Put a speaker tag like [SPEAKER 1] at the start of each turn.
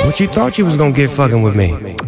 [SPEAKER 1] What you thought you was gonna get fucking with me?